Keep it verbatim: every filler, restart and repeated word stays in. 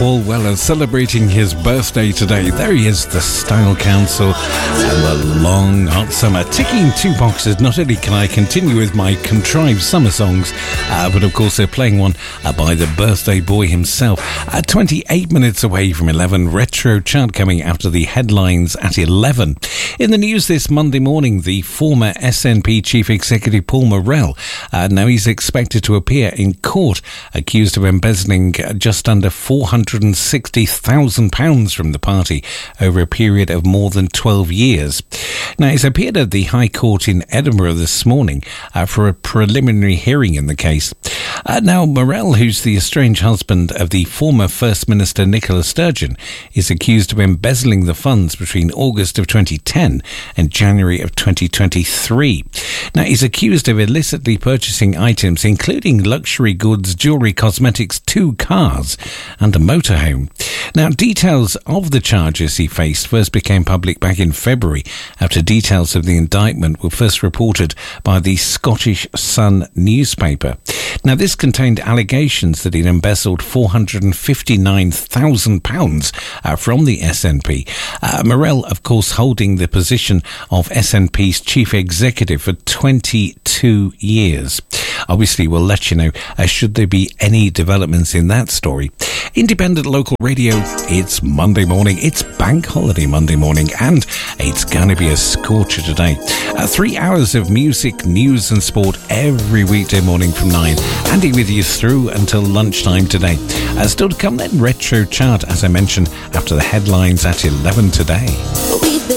Paul Weller celebrating his birthday today. There he is, the Style Council and the long hot summer. Ticking two boxes. Not only can I continue with my contrived summer songs, uh, but of course they're playing one uh, by the birthday boy himself. Uh, twenty-eight minutes away from eleven. Retro Chart coming after the headlines at eleven. In the news this Monday morning, the former S N P Chief Executive Paul Morrell, uh, now he's expected to appear in court accused of embezzling just under four hundred sixty thousand pounds from the party over a period of more than twelve years. Now, he's appeared at the High Court in Edinburgh this morning uh, for a preliminary hearing in the case. Uh, now, Morrell, who's the estranged husband of the former First Minister Nicola Sturgeon, is accused of embezzling the funds between August of twenty ten and January of twenty twenty-three. Now, he's accused of illicitly purchasing items including luxury goods, jewellery, cosmetics, two cars and a motorhome. Now, details of the charges he faced first became public back in February after details of the indictment were first reported by the Scottish Sun newspaper. Now, this contained allegations that he'd embezzled four hundred fifty-nine thousand pounds uh, from the S N P. Uh, Morrell, of course, holding the position of S N P's chief executive for twenty-two years. Obviously, we'll let you know uh, should there be any developments in that story. Independent local radio, it's Monday morning, it's Bank Holiday Monday morning, and it's going to be a scorcher today. Uh, three hours of music, news and sport every weekday morning from nine. Andy with you through until lunchtime today. Uh, still to come then, Retro Chart, as I mentioned, after the headlines at eleven today.